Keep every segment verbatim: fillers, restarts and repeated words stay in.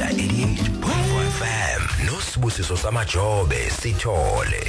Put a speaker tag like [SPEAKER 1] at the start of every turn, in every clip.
[SPEAKER 1] Ukhombela eighty-eight point four F M noSibusiso Samajobe sithole.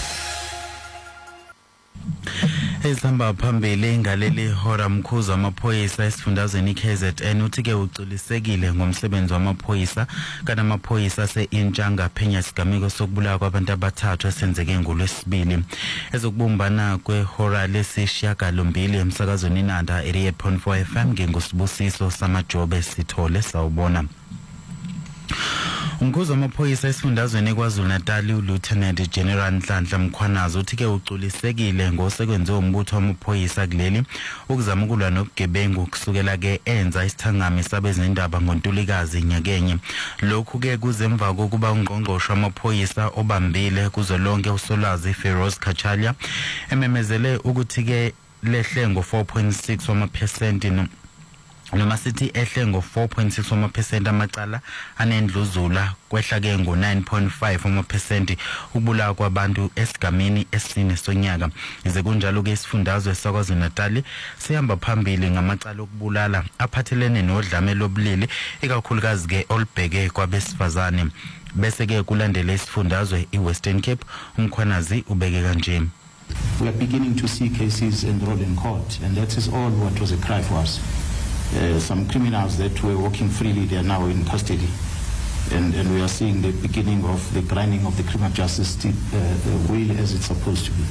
[SPEAKER 2] Esihamba phambili ngaleli hora mkhuzo amaphoyisa esifundazweni iK Z N uthi ke ucilisekile ngomsebenzi wamaphoyisa kana amaphoyisa seIntshanga phenya isigameko sokubulawa kwabantu abathathu esenzeke ngolwesibili ezokubumbana kwehora lesishiyagalombili emsakazweni inanda eighty-eight point four F M ngengoSibusiso Samajobe sithole sawubona. Umkhuzo wamaphoyisa esifundazweni eKwaZulu Natal uLieutenant General Nhlanhla Mkhwanazi uthi ke uculisekile ngosekwenze umbutho wamaphoyisa kuleli ukuzama ukulwa nobugebengu kusukela ke enza isithangami sabezindaba ngoNtulikazi nyakenye. Lokhu ke kuzemva kokuba ungqongqoshe wamaphoyisa obambile kuzolonke uSolwazi Feroz Khachalia ememezele ukuthi ke lehle ngo four point six wamaphesenti no noma sithi ehle ngo four point six wamaphesenti amacala anendluzula kwehla ke ngo nine point five wamaphesenti ukubulawa kwabantu esigameni esine sonyaka. Ize kunjalo ke isifundazwe saKwaZulu Natal sihamba phambili ngamacala okubulala aphathelene nodlame lobulili ikakhulukazi ke olubheke kwabesifazane. Bese ke kulandele isifundazwe iWestern Cape uMkhwanazi ubeke kanje.
[SPEAKER 3] We are beginning to see cases enrolled in court, and that is all what was a cry for us. Uh, some criminals that were walking freely, they are now in custody. And, and we are seeing the beginning of the grinding of the criminal justice uh, wheel as it's supposed to be.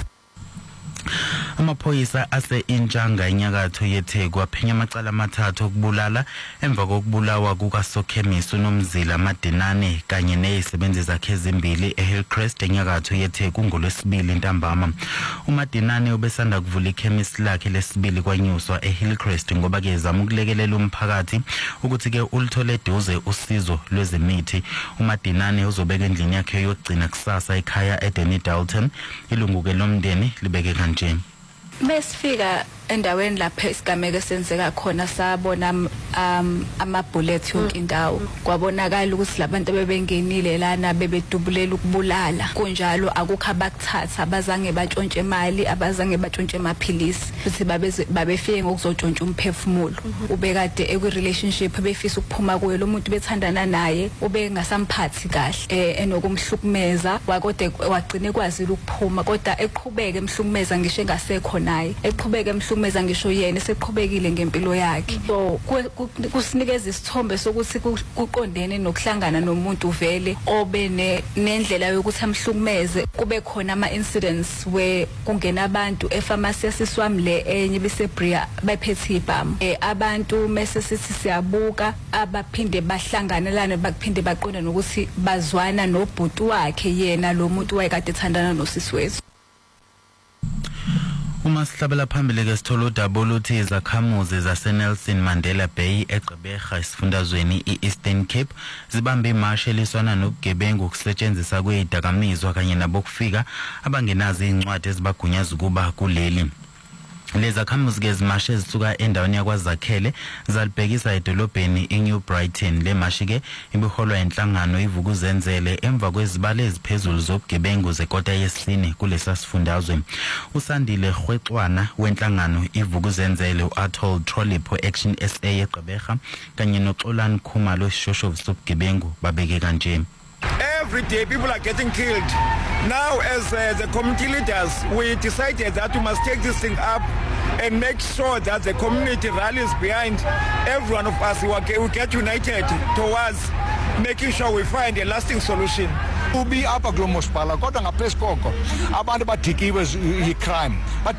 [SPEAKER 2] Amaphoyisa aseIntshanga enyakatho yeTheku aphenya amacala amathathu okubulala emva kokubulawa kukaSokhemisi uNomzila Madenane kanye nezisebenzi zakhe ezimbili eHillcrest enyakatho yeTheku ngolwesibili ntambama. uMadenane ubesanda kuvula ikhemisi lakhe lesibili kwanyuswa eHillcrest ngoba ke ezama ukulekelela umphakathi ukuthi ke ulithole eduze usizo lwezemithi. uMadenane uzobeka endlini yakhe yokugcina kusasa ekhaya eDenny Dalton. Ilungu ke lomndeni libeke kanje.
[SPEAKER 4] Mesifika endaweni lapha isigameko senzeka khona sabona um ama bullet yonke indawo kwabonakala ukuthi labantu bebengenile lana bebedubulela ukubulala kunjalo akukho abakuthatha abazange batshontshe imali abazange batshontshe amaphilisi futhi babe babefike ngokuzotshontsha umphefumulo ubekade ekwi relationship befisa ukuphuma kuyo lo muntu bethandana naye ubengasamphathi kahle eh enokumhlukumeza wakode wagcine kwazile ukuphuma kodwa eqhubeke emhlukumeza ngisho engasekho naye eqhubeke emhlukumeza meza ngisho yena seqhubekile ngempilo yakhe. So kusinikeza isithombe sokuthi kuqondene nokuhlangana nomuntu vele obe nendlela yokuthi amhlukumeze kube khona ama incidents where kungena abantu epharmacy yasiswami le enye bisebria bephethe ibhamu eh abantu mase sithi siyabuka abaphinde bahlanganelane bakuphinde baqonda nokuthi bazwana nobhuti wakhe yena lo muntu wayekade ethandana nosisi wethu.
[SPEAKER 2] Uma sihlabela phambili ke sithola udaba oluthi izakhamuzi zaseNelson Mandela Bay eGqeberha isifundazweni iEastern Cape zibambe imarsh eliswana nobugebengu ukusetshenziswa kwezidakamizwa kanye nabokufika abangenazi incwadi ezibagunyaza kuba kuleli. Leza khamuzi ke zimashe zisuka endaweni yakwaZakhele zalibhekisa edolobheni eNew Brighton. Le mashi ke ibiholwa inhlangano ivukuzenzele emva kwezibalo eziphezulu zobugebengu zekota yesine kulesa sifundazwe. Usandile Rhwexwana wenhlangano ivukuzenzele uAtol Trollipo Action S A eGqeberha kanye noXolani Khumalo esishoshovu sobugebengu babeke kanje.
[SPEAKER 5] Every day people are getting killed. Now as uh, the community leaders, we decided that we must take this thing up and make sure that the community rallies behind every one of us. We get united towards making sure we find a lasting solution.
[SPEAKER 6] Ubi apa glomos pala kodwa ngaphezulu koko abantu badikiwe i crime